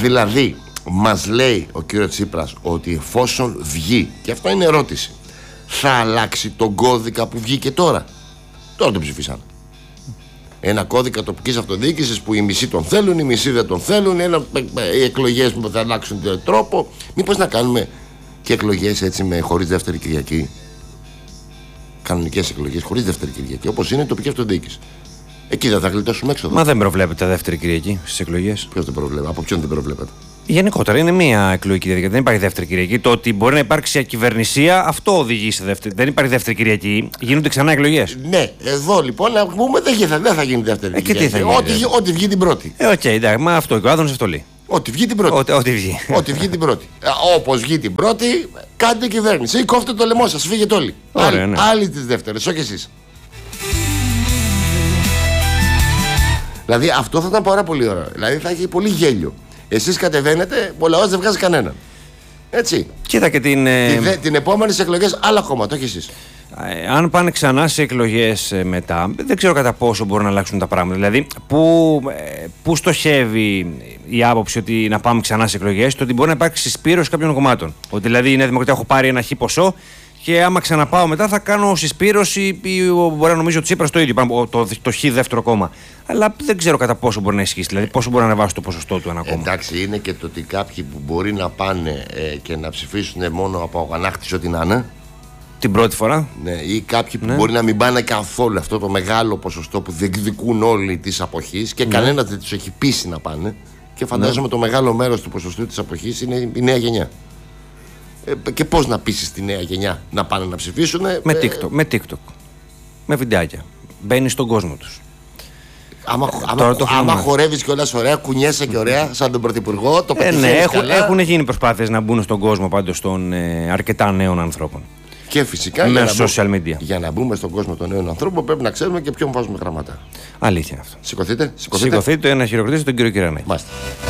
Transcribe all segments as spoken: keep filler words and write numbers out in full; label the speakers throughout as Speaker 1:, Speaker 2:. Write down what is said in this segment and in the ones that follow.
Speaker 1: Δηλαδή, μας λέει ο κύριος Τσίπρας ότι εφόσον βγει, και αυτό είναι ερώτηση, θα αλλάξει τον κώδικα που βγήκε τώρα. Τώρα το ψηφίσαν. Ένα κώδικα τοπικής αυτοδιοίκησης που οι μισοί τον θέλουν, οι μισοί δεν τον θέλουν, ένα, οι εκλογές που θα αλλάξουν τον τρόπο. Μήπως να κάνουμε και εκλογές έτσι με χωρίς δεύτερη Κυριακή. Κανονικές εκλογές χωρίς δεύτερη Κυριακή, όπως είναι η τοπική αυτοδιοίκηση. Εκεί δεν θα γλιτώσουμε έξοδο.
Speaker 2: Μα δεν προβλέπεται δεύτερη Κυριακή στις εκλογές.
Speaker 1: Ποιος δεν προβλέπει, από ποιον δεν προβλέπεται?
Speaker 2: Γενικότερα είναι μία εκλογική διαδικασία. Δεν υπάρχει δεύτερη Κυριακή. Το ότι μπορεί να υπάρξει ακυβερνησία, αυτό οδηγεί σε δεύτερη. Δεν υπάρχει δεύτερη Κυριακή. Γίνονται ξανά εκλογές.
Speaker 1: Ναι, εδώ λοιπόν να πούμε δεν θα, δεν θα γίνει δεύτερη
Speaker 2: ε,
Speaker 1: Κυριακή.
Speaker 2: Και τι θα γίνει,
Speaker 1: ό,τι, ό,τι βγει την πρώτη.
Speaker 2: Ε, οκ, okay, εντάξει, μα αυτό και ο Άδωνης αυτό λέει.
Speaker 1: Ό,τι βγει την πρώτη.
Speaker 2: Ό,τι, ό,τι βγει.
Speaker 1: Ό,τι βγει την πρώτη. Όπως βγει την πρώτη, κάντε κυβέρνηση. Ή κόφτε το λαιμό σας, φύγετε όλοι.
Speaker 2: Ωραία,
Speaker 1: άλλοι,
Speaker 2: ναι.
Speaker 1: άλλοι τις δεύτερες, όχι εσείς. Δηλαδή αυτό θα ήταν πάρα πολύ ωραίο. Δηλαδή θα έχει πολύ γέλιο. Εσείς κατεβαίνετε, ο λαός δεν βγάζει κανέναν. Έτσι.
Speaker 2: Κοίτα και την. Ε...
Speaker 1: Την, την επόμενη εκλογές άλλα κόμματα, όχι εσείς.
Speaker 2: Ε, αν πάνε ξανά σε εκλογές ε, μετά, δεν ξέρω κατά πόσο μπορούν να αλλάξουν τα πράγματα. Δηλαδή, πού, ε, πού στοχεύει η άποψη ότι να πάμε ξανά σε εκλογές, το ότι μπορεί να υπάρξει συσπήρωση κάποιων κομμάτων. Ότι δηλαδή η Νέα Δημοκρατία έχω πάρει ένα χ ποσό και άμα ξαναπάω μετά θα κάνω συσπήρωση ή μπορεί να νομίζω ότι Τσίπρας το ίδιο, το, το, το χ δεύτερο κόμμα. Αλλά δεν ξέρω κατά πόσο μπορεί να ισχύσει, δηλαδή πόσο μπορεί να ανεβάσει το ποσοστό του ένα κόμμα.
Speaker 1: Εντάξει, είναι και το ότι κάποιοι που μπορεί να πάνε ε, και να ψηφίσουν μόνο από αγανάκτηση ό,τι να είναι.
Speaker 2: Την πρώτη φορά.
Speaker 1: Ναι, ή κάποιοι που
Speaker 2: ναι.
Speaker 1: μπορεί να μην πάνε καθόλου αυτό το μεγάλο ποσοστό που διεκδικούν όλοι της αποχής και ναι. κανένας δεν τους έχει πείσει να πάνε. Και φαντάζομαι ναι. το μεγάλο μέρος του ποσοστού της αποχής είναι η νέα γενιά. Ε, και πώς να πείσεις τη νέα γενιά να πάνε να ψηφίσουν.
Speaker 2: Με TikTok, με TikTok. Με βιντεάκια. Μπαίνει στον κόσμο τους.
Speaker 1: Άμα, άμα, άμα χορεύεις κιόλας ωραία, κουνιέσαι και ωραία, σαν τον Πρωθυπουργό, το πετυχαίνεις.
Speaker 2: Ε, ναι, έχουν,
Speaker 1: καλά.
Speaker 2: έχουν γίνει προσπάθειες να μπουν στον κόσμο πάντως των ε, αρκετά νέων ανθρώπων.
Speaker 1: Και φυσικά
Speaker 2: με
Speaker 1: για,
Speaker 2: social
Speaker 1: να
Speaker 2: media.
Speaker 1: για να μπούμε στον κόσμο των νέων ανθρώπων πρέπει να ξέρουμε και ποιον βάζουμε γραμματά.
Speaker 2: Αλήθεια αυτό.
Speaker 1: Σηκωθείτε, σηκωθείτε.
Speaker 2: Σηκωθείτε να χειροκροτήσετε τον κύριο Κυρανάκη.
Speaker 1: Μάλιστα.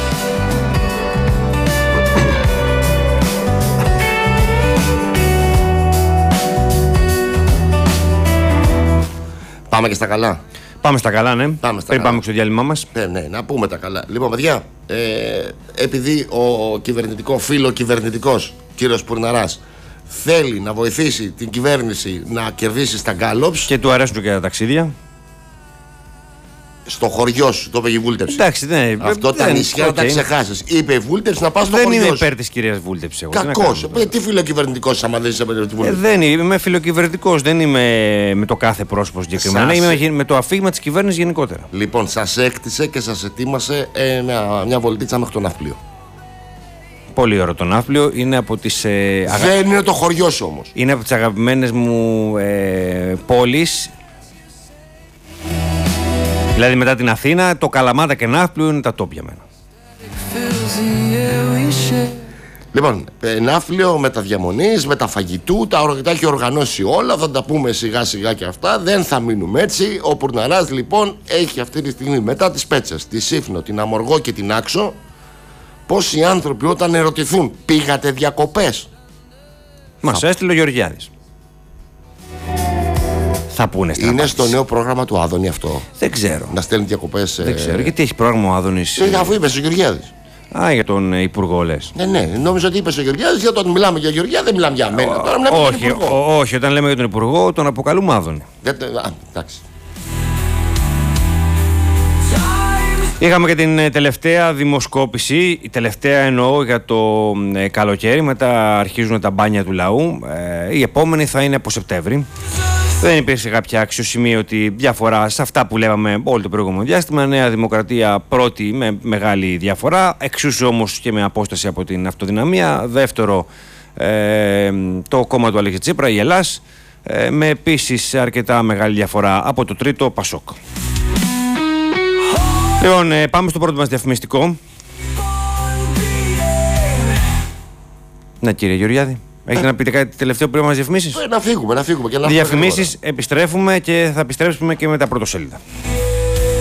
Speaker 1: Πάμε και στα καλά.
Speaker 2: Πάμε στα καλά, ναι.
Speaker 1: Πάμε στα
Speaker 2: Πριν
Speaker 1: καλά.
Speaker 2: πάμε στο διάλειμμά μας.
Speaker 1: Ναι, ναι, να πούμε τα καλά. Λοιπόν, παιδιά, ε, επειδή ο κυβερνητικό φίλο κυβερνητικός κύριος Πουρναράς θέλει να βοηθήσει την κυβέρνηση να κερδίσει στα γκάλοψ.
Speaker 2: Και του αρέσουν και τα ταξίδια.
Speaker 1: Στο χωριό σου, το είπε η Βούλτεψη.
Speaker 2: Εντάξει, ναι.
Speaker 1: Αυτό
Speaker 2: δεν,
Speaker 1: τα νησιά
Speaker 2: okay.
Speaker 1: να τα ξεχάσεις. Είπε η Βούλτεψη να πας στο
Speaker 2: δεν
Speaker 1: χωριό σου.
Speaker 2: είμαι υπέρ της κυρίας Βούλτεψη.
Speaker 1: Κακός. Ε, τι φιλοκυβερνητικός άμα δεν είσαι με τη Βούλτεψη.
Speaker 2: Ε, δεν είμαι, είμαι φιλοκυβερνητικός. Δεν είμαι με το κάθε πρόσωπο συγκεκριμένα.
Speaker 1: Σας...
Speaker 2: Είμαι με το αφήγημα της κυβέρνησης γενικότερα.
Speaker 1: Λοιπόν, σας έκτισε και σας ετοίμασε ε, μια, μια βολτίτσα μέχρι το ναύπλιο.
Speaker 2: Πολύ ωραίο το ναύπλιο. Είναι από τις. Ε, αγα...
Speaker 1: Δεν είναι το χωριό σου όμως.
Speaker 2: Είναι από τις αγαπημένες μου ε, πόλεις. Δηλαδή μετά την Αθήνα, το Καλαμάτα και Ναύπλιο είναι τα τόπια μένα.
Speaker 1: Λοιπόν, ε, ναύπλιο με τα διαμονής, με τα φαγητού, τα, τα έχει οργανώσει όλα, θα τα πούμε σιγά σιγά και αυτά, δεν θα μείνουμε έτσι. Ο Πουρναράς λοιπόν έχει αυτή τη στιγμή μετά τις Πέτσες, τη Σύφνο, την Αμοργό και την Άξο, πώς οι άνθρωποι όταν ερωτηθούν πήγατε διακοπές.
Speaker 2: Μας θα... έστειλε ο Γεωργιάδης. Θα πούνε στην
Speaker 1: Είναι
Speaker 2: απάντηση.
Speaker 1: στο νέο πρόγραμμα του Άδωνη αυτό.
Speaker 2: Δεν ξέρω.
Speaker 1: Να στέλνει διακοπές.
Speaker 2: Δεν ξέρω. Γιατί έχει πρόγραμμα ο Άδωνης.
Speaker 1: Ε, αφού είπε ο Γεωργιάδης.
Speaker 2: Α, για τον Υπουργό λες.
Speaker 1: Ναι, ναι, νόμιζα ότι είπε ο Γεωργιάδης, γιατί όταν μιλάμε για Γεωργιάδη δεν μιλάμε για μένα. Τώρα μιλάμε για τον
Speaker 2: Όχι,
Speaker 1: Υπουργό.
Speaker 2: ό, όχι, όταν λέμε για τον Υπουργό τον αποκαλούμε Άδωνη.
Speaker 1: Δεν, α, εντάξει.
Speaker 2: Είχαμε και την τελευταία δημοσκόπηση, η τελευταία εννοώ για το ε, καλοκαίρι, μετά αρχίζουν τα μπάνια του λαού. Ε, η επόμενη θα είναι από Σεπτέμβρη. Δεν υπήρξε κάποια αξιοσημείωτη διαφορά σε αυτά που λέγαμε όλο το προηγούμενο διάστημα. Νέα Δημοκρατία πρώτη με μεγάλη διαφορά, εξίσου όμως και με απόσταση από την Αυτοδυναμία. Δεύτερο, ε, το κόμμα του Αλέξη Τσίπρα, η Ελλάς, ε, με επίσης αρκετά μεγάλη διαφορά από το τρίτο, Πασόκ. Λοιπόν, ε, πάμε στο πρώτο μας διαφημιστικό. Ναι, κύριε Γεωργιάδη. Έχετε να πείτε κάτι τελευταίο πριν μας διαφημίσεις?
Speaker 1: Να φύγουμε, να φύγουμε. Και να
Speaker 2: Διαφημίσεις, επιστρέφουμε και θα επιστρέψουμε και με τα πρωτοσέλιδα.